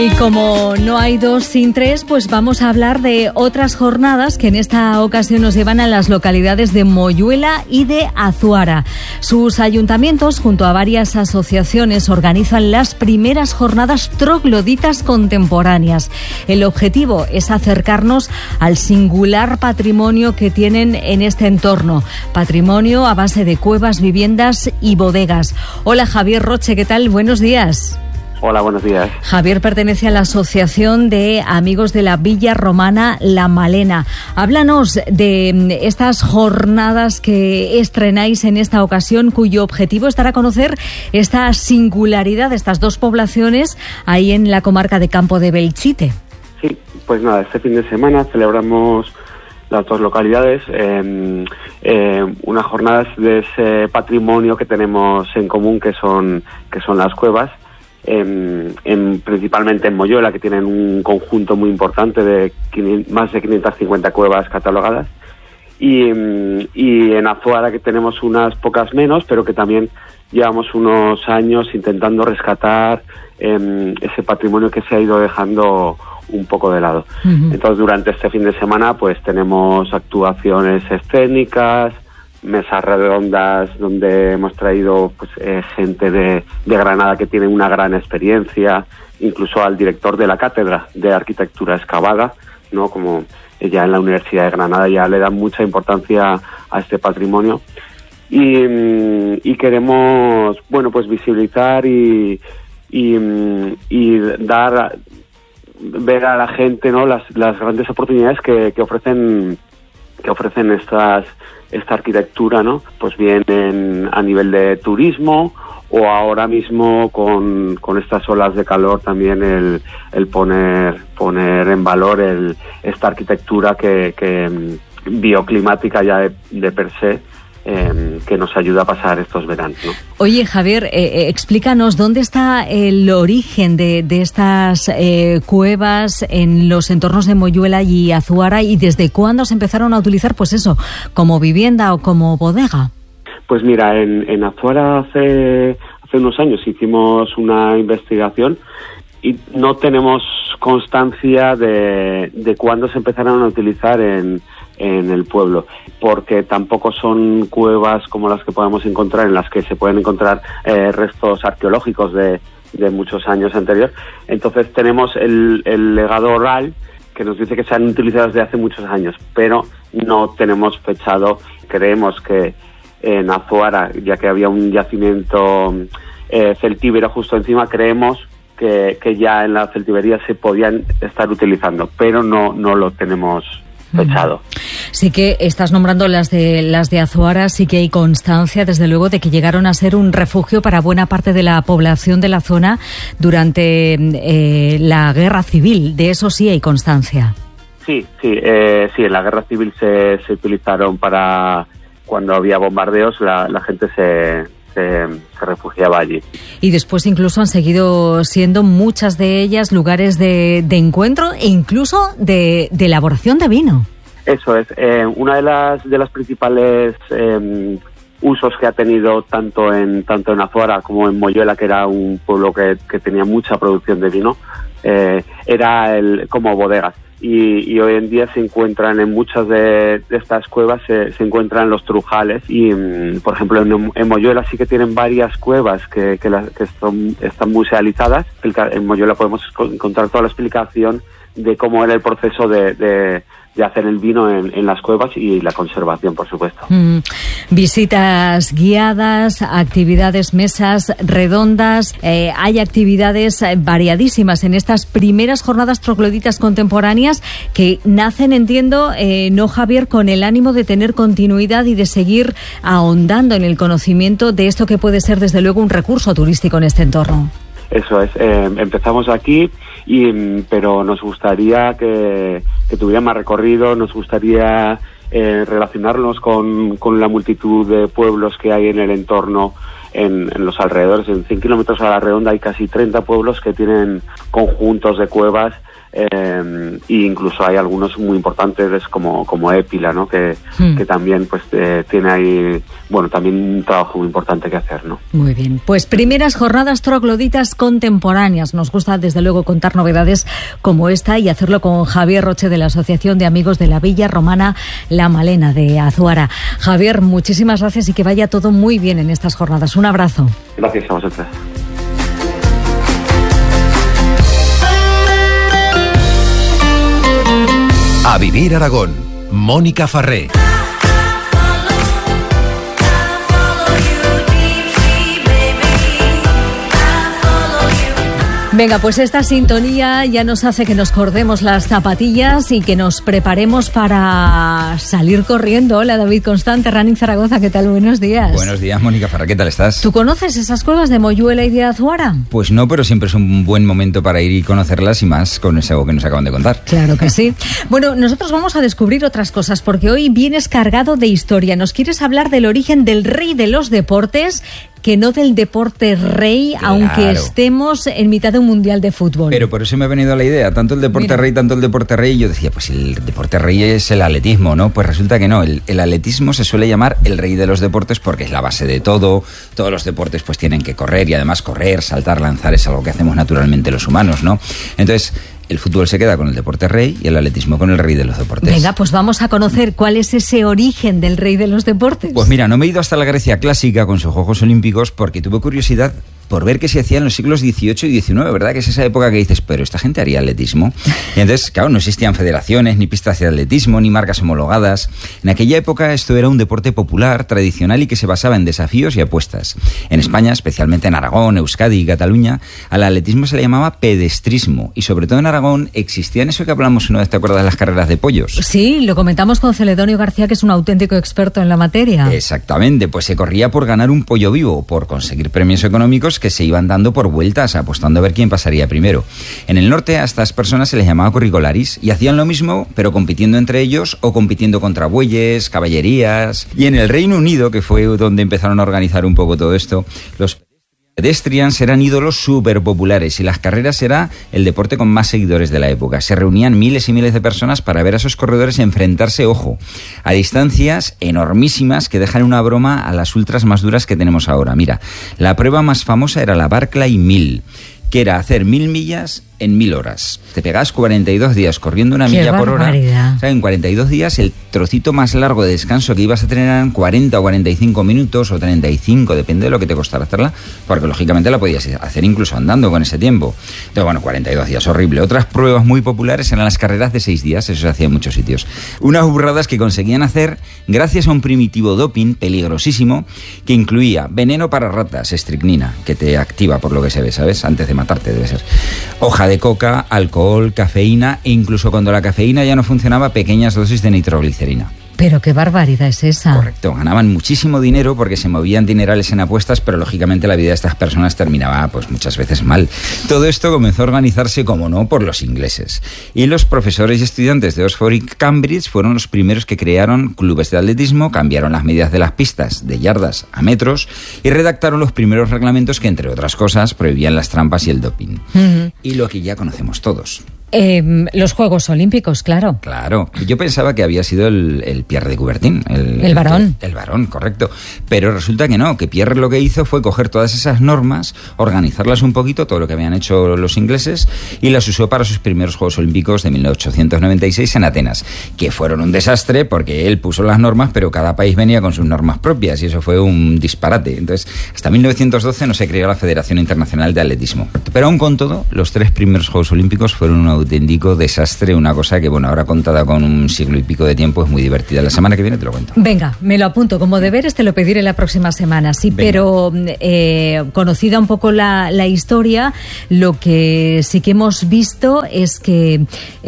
Y como no hay dos sin tres, pues vamos a hablar de otras jornadas que en esta ocasión nos llevan a las localidades de Moyuela y de Azuara. Sus ayuntamientos, junto a varias asociaciones, organizan las primeras jornadas trogloditas contemporáneas. El objetivo es acercarnos al singular patrimonio que tienen en este entorno. Patrimonio a base de cuevas, viviendas y bodegas. Hola, Javier Roche, ¿qué tal? Buenos días. Hola, buenos días. Javier pertenece a la Asociación de Amigos de la Villa Romana La Malena. Háblanos de estas jornadas que estrenáis en esta ocasión, cuyo objetivo es dar a conocer esta singularidad de estas dos poblaciones ahí en la comarca de Campo de Belchite. Sí, pues nada, este fin de semana celebramos las dos localidades unas jornadas de ese patrimonio que tenemos en común, que son las cuevas. Principalmente en Moyuela, que tienen un conjunto muy importante de más de 550 cuevas catalogadas, y en Azuara, que tenemos unas pocas menos, pero que también llevamos unos años intentando rescatar ese patrimonio que se ha ido dejando un poco de lado. Uh-huh. Entonces, durante este fin de semana pues tenemos actuaciones escénicas, mesas redondas donde hemos traído gente de Granada que tiene una gran experiencia, incluso al director de la Cátedra de Arquitectura Excavada, ¿no? Como ella en la Universidad de Granada ya le da mucha importancia a este patrimonio, y queremos, bueno, pues visibilizar y ver a la gente, ¿no? las grandes oportunidades que ofrecen esta arquitectura, ¿no? Pues bien a nivel de turismo, o ahora mismo con estas olas de calor también el poner en valor esta arquitectura que bioclimática ya de per se, que nos ayuda a pasar estos veranos, ¿no? Oye, Javier, explícanos dónde está el origen de estas cuevas en los entornos de Moyuela y Azuara, y desde cuándo se empezaron a utilizar, pues eso, como vivienda o como bodega. Pues mira, en Azuara hace unos años hicimos una investigación y no tenemos constancia de cuándo se empezaron a utilizar en el pueblo, porque tampoco son cuevas como las que podemos encontrar, en las que se pueden encontrar restos arqueológicos de muchos años anteriores. Entonces tenemos el legado oral que nos dice que se han utilizado desde hace muchos años, pero no tenemos fechado. Creemos que en Azuara, ya que había un yacimiento celtíbero justo encima, creemos que ya en la celtibería se podían estar utilizando, pero no lo tenemos fechado. Sí que estás nombrando las de Azuara, sí que hay constancia, desde luego, de que llegaron a ser un refugio para buena parte de la población de la zona durante la Guerra Civil. De eso sí hay constancia. Sí, en la Guerra Civil se utilizaron para cuando había bombardeos, la gente se refugiaba allí. Y después incluso han seguido siendo muchas de ellas lugares de encuentro e incluso de elaboración de vino. Eso es. Una de las principales usos que ha tenido tanto en Azuara como en Moyuela, que era un pueblo que tenía mucha producción de vino, era como bodegas. Y hoy en día se encuentran en muchas de estas cuevas, se encuentran los trujales, y por ejemplo en Moyuela sí que tienen varias cuevas que están musealizadas. En Moyuela podemos encontrar toda la explicación de cómo era el proceso de hacer el vino en las cuevas, y la conservación, por supuesto. Visitas guiadas, actividades, mesas redondas, hay actividades variadísimas en estas primeras jornadas trogloditas contemporáneas que nacen, entiendo, ¿no, Javier?, con el ánimo de tener continuidad y de seguir ahondando en el conocimiento de esto que puede ser, desde luego, un recurso turístico en este entorno. Eso es, empezamos aquí, pero nos gustaría que tuviera más recorrido, nos gustaría relacionarnos con la multitud de pueblos que hay en el entorno, en los alrededores. En 100 kilómetros a la redonda hay casi 30 pueblos que tienen conjuntos de cuevas e incluso hay algunos muy importantes como Épila, ¿no? Que también pues tiene ahí, bueno, también un trabajo muy importante que hacer, ¿no? Muy bien, pues primeras jornadas trogloditas contemporáneas. Nos gusta desde luego contar novedades como esta y hacerlo con Javier Roche de la Asociación de Amigos de la Villa Romana La Malena de Azuara. Javier, muchísimas gracias y que vaya todo muy bien en estas jornadas. Un abrazo. Gracias a vosotras. A Vivir Aragón, Mónica Farré. Venga, pues esta sintonía ya nos hace que nos cordemos las zapatillas y que nos preparemos para salir corriendo. Hola, David Constante, Running Zaragoza, ¿qué tal? Buenos días. Buenos días, Mónica Farré, ¿qué tal estás? ¿Tú conoces esas cuevas de Moyuela y de Azuara? Pues no, pero siempre es un buen momento para ir y conocerlas y más con eso que nos acaban de contar. Claro que sí. Bueno, nosotros vamos a descubrir otras cosas porque hoy vienes cargado de historia. Nos quieres hablar del origen del rey de los deportes, que no del deporte rey, claro, aunque estemos en mitad de un mundial de fútbol. Pero por eso me ha venido la idea, tanto el deporte rey, tanto el deporte rey. Yo decía, pues el deporte rey es el atletismo, ¿no? Pues resulta que no, el atletismo se suele llamar el rey de los deportes porque es la base de todo. Todos los deportes pues tienen que correr y además correr, saltar, lanzar es algo que hacemos naturalmente los humanos, ¿no? Entonces, el fútbol se queda con el deporte rey y el atletismo con el rey de los deportes. Venga, pues vamos a conocer cuál es ese origen del rey de los deportes. Pues mira, no me he ido hasta la Grecia clásica con sus Juegos Olímpicos porque tuve curiosidad por ver qué se hacía en los siglos XVIII y XIX, ¿verdad? Que es esa época que dices, pero esta gente haría atletismo. Y entonces, claro, no existían federaciones, ni pistas de atletismo, ni marcas homologadas. En aquella época esto era un deporte popular, tradicional y que se basaba en desafíos y apuestas. En España, especialmente en Aragón, Euskadi y Cataluña, al atletismo se le llamaba pedestrismo. Y sobre todo en Aragón existían eso que hablamos una vez, ¿te acuerdas de las carreras de pollos? Sí, lo comentamos con Celedonio García, que es un auténtico experto en la materia. Exactamente, pues se corría por ganar un pollo vivo, por conseguir premios económicos que se iban dando por vueltas, apostando a ver quién pasaría primero. En el norte a estas personas se les llamaba corricolaris y hacían lo mismo, pero compitiendo entre ellos o compitiendo contra bueyes, caballerías. Y en el Reino Unido, que fue donde empezaron a organizar un poco todo esto, los pedestrians eran ídolos súper populares y las carreras era el deporte con más seguidores de la época. Se reunían miles y miles de personas para ver a esos corredores enfrentarse, ojo, a distancias enormísimas que dejan una broma a las ultras más duras que tenemos ahora. Mira, la prueba más famosa era la Barclay 1000, que era hacer 1000 millas en 1000 horas. Te pegabas 42 días corriendo una milla por hora. O sea, en 42 días el trocito más largo de descanso que ibas a tener eran 40 o 45 minutos o 35, depende de lo que te costara hacerla, porque lógicamente la podías hacer incluso andando con ese tiempo. Entonces, bueno, 42 días, horrible. Otras pruebas muy populares eran las carreras de 6 días, eso se hacía en muchos sitios. Unas burradas que conseguían hacer gracias a un primitivo doping peligrosísimo que incluía veneno para ratas, estricnina, que te activa por lo que se ve, ¿sabes? Antes de matarte debe ser. Hoja de coca, alcohol, cafeína e incluso cuando la cafeína ya no funcionaba, pequeñas dosis de nitroglicerina. Pero qué barbaridad es esa. Correcto, ganaban muchísimo dinero porque se movían dinerales en apuestas, pero lógicamente la vida de estas personas terminaba pues muchas veces mal. Todo esto comenzó a organizarse, como no, por los ingleses. Y los profesores y estudiantes de Oxford y Cambridge fueron los primeros que crearon clubes de atletismo, cambiaron las medidas de las pistas de yardas a metros y redactaron los primeros reglamentos que, entre otras cosas, prohibían las trampas y el doping. Y lo que ya conocemos todos. Los Juegos Olímpicos, claro. Claro. Yo pensaba que había sido el Pierre de Coubertin. El varón. El varón, correcto. Pero resulta que no, que Pierre lo que hizo fue coger todas esas normas, organizarlas un poquito, todo lo que habían hecho los ingleses, y las usó para sus primeros Juegos Olímpicos de 1896 en Atenas, que fueron un desastre porque él puso las normas, pero cada país venía con sus normas propias, y eso fue un disparate. Entonces, hasta 1912 no se creó la Federación Internacional de Atletismo. Pero aún con todo, los 3 primeros Juegos Olímpicos fueron un auténtico desastre, una cosa que, bueno, ahora contada con un siglo y pico de tiempo es muy divertida. La semana que viene te lo cuento. Venga, me lo apunto. Como deberes te lo pediré la próxima semana, sí. Venga. Pero conocida un poco la historia, lo que sí que hemos visto es que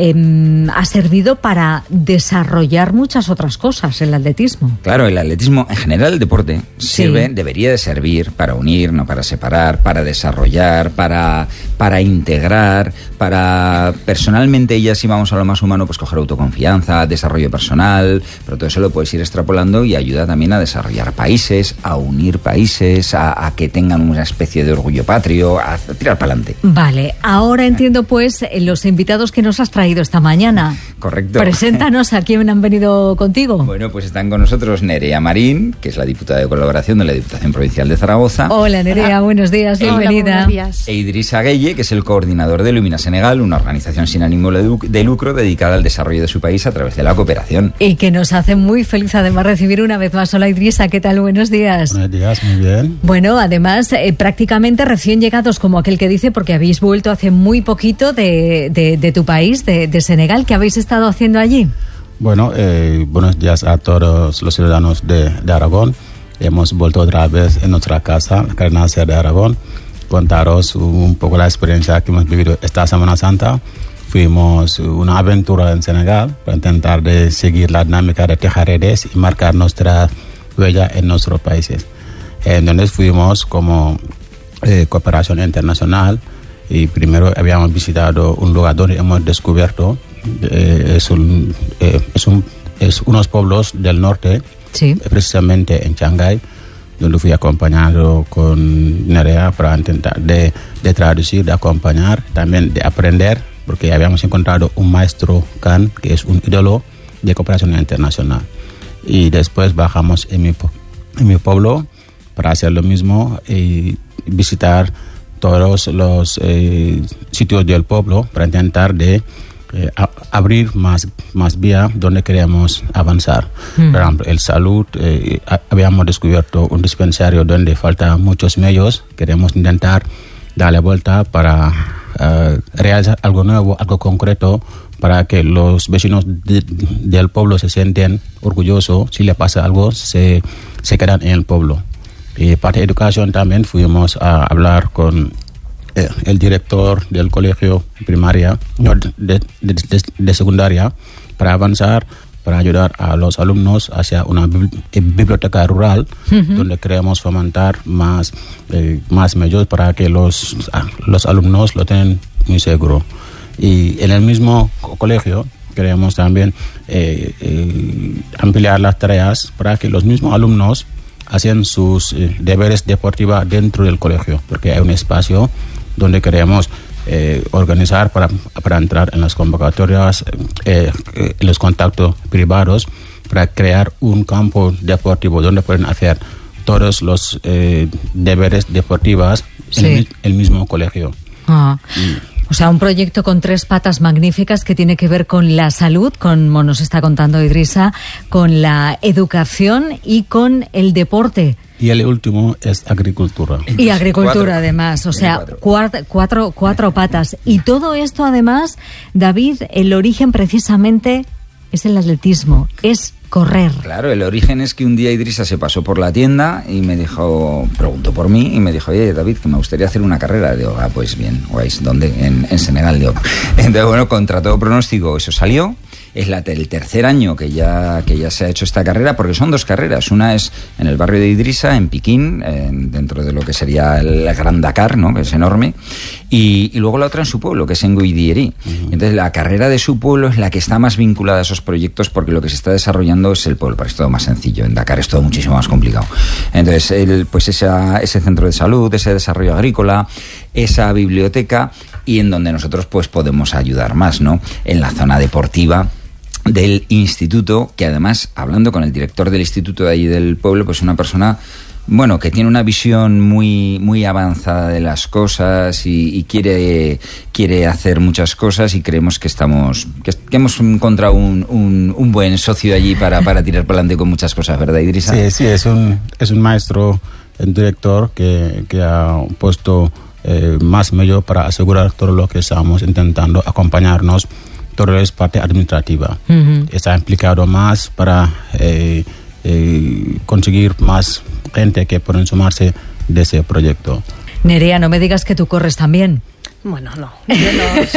ha servido para desarrollar muchas otras cosas el atletismo. Claro, el atletismo, en general el deporte, debería de servir para unir, no para separar, para desarrollar, para integrar, para personalmente ya si vamos a lo más humano, pues coger autoconfianza, desarrollo personal, pero todo eso lo puedes ir extrapolando y ayuda también a desarrollar países, a unir países, a que tengan una especie de orgullo patrio, a tirar para adelante. Vale, ahora entiendo pues los invitados que nos has traído esta mañana. Correcto. Preséntanos a quién han venido contigo. Bueno, pues están con nosotros Nerea Marín, que es la diputada de colaboración de la Diputación Provincial de Zaragoza. Hola Nerea, buenos días, bienvenida. Hola, buenos días. E Idrissa Gueye, que es el coordinador de Lumina Senegal, una organización sin ánimo de lucro dedicada al desarrollo de su país a través de la cooperación. Y que nos hace muy feliz además recibir una vez más. Hola Idrissa, ¿qué tal? Buenos días. Buenos días, muy bien. Bueno, además prácticamente recién llegados, como aquel que dice, porque habéis vuelto hace muy poquito de tu país, de Senegal. ¿Qué habéis estado haciendo allí? Bueno, buenos días a todos los ciudadanos de Aragón. Hemos vuelto otra vez en nuestra casa, la Carnacia de Aragón, contaros un poco la experiencia que hemos vivido esta Semana Santa. Fuimos una aventura en Senegal para intentar de seguir la dinámica de tejer redes y marcar nuestra huella en nuestros países. Entonces fuimos como cooperación internacional y primero habíamos visitado un lugar donde hemos descubierto unos pueblos del norte, sí, precisamente en Shanghái, donde fui acompañado con Nerea para intentar de traducir, de acompañar, también de aprender, porque habíamos encontrado un maestro Khan, que es un ídolo de cooperación internacional. Y después bajamos en mi pueblo para hacer lo mismo y visitar todos los sitios del pueblo para intentar de abrir más vía donde queremos avanzar. Por ejemplo, el salud, habíamos descubierto un dispensario donde faltan muchos medios. Queremos intentar darle vuelta para realizar algo nuevo, algo concreto, para que los vecinos del pueblo se sienten orgullosos. Si le pasa algo, se quedan en el pueblo. Y para educación también fuimos a hablar con el director del colegio primaria, de secundaria, para avanzar, para ayudar a los alumnos hacia una biblioteca rural, donde queremos fomentar más medios para que los alumnos lo tengan muy seguro. Y en el mismo colegio queremos también ampliar las tareas para que los mismos alumnos hacen sus deberes deportivos dentro del colegio, porque hay un espacio donde queremos organizar para entrar en las convocatorias, en los contactos privados, para crear un campo deportivo donde pueden hacer todos los deberes deportivos en el mismo colegio. O sea, un proyecto con 3 patas magníficas que tiene que ver con la salud, como nos está contando Idrissa, con la educación y con el deporte. Y el último es agricultura. Y agricultura, además. O sea, cuatro patas. Y todo esto, además, David, el origen precisamente es el atletismo, es correr. Claro, el origen es que un día Idrissa se pasó por la tienda y me dijo, preguntó por mí y me dijo, oye, David, que me gustaría hacer una carrera. Digo, pues bien, guays, ¿dónde? En Senegal. Digo. Entonces, bueno, contra todo pronóstico, eso salió. Es el tercer año que ya se ha hecho esta carrera, porque son 2 carreras. Una es en el barrio de Idrissa, en Piquín, dentro de lo que sería el Gran Dakar, ¿no?, que es enorme, y luego la otra en su pueblo, que es en Guidieri. Entonces la carrera de su pueblo es la que está más vinculada a esos proyectos, porque lo que se está desarrollando es el pueblo, pero es todo más sencillo. En Dakar es todo muchísimo más complicado. Entonces pues ese centro de salud, ese desarrollo agrícola, esa biblioteca, y en donde nosotros pues podemos ayudar más, ¿no?, en la zona deportiva del instituto, que además, hablando con el director del instituto de allí del pueblo, pues una persona, bueno, que tiene una visión muy, muy avanzada de las cosas y quiere hacer muchas cosas, y creemos que hemos encontrado un buen socio allí para tirar para adelante con muchas cosas, ¿verdad, Idrissa? Sí, es un maestro, el director que ha puesto más medio para asegurar todo lo que estamos intentando, acompañarnos. Todo es parte administrativa. Está implicado más para conseguir más gente que pueden sumarse de ese proyecto. Nerea, no me digas que tú corres también. Bueno, no, yo no